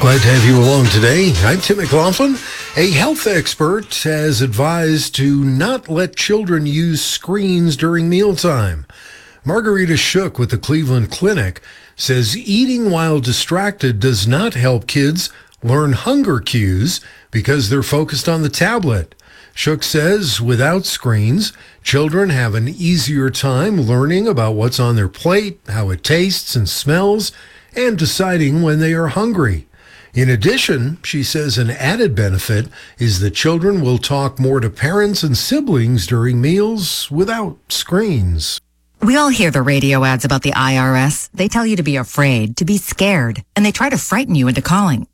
Glad to have you along today. I'm Tim McLaughlin. A health expert has advised to not let children use screens during mealtime. Margarita Shook with the Cleveland Clinic says eating while distracted does not help kids learn hunger cues because they're focused on the tablet. Shook says without screens, children have an easier time learning about what's on their plate, how it tastes and smells, and deciding when they are hungry. In addition, she says an added benefit is that children will talk more to parents and siblings during meals without screens. We all hear the radio ads about the IRS. They tell you to be afraid, to be scared, and they try to frighten you into calling.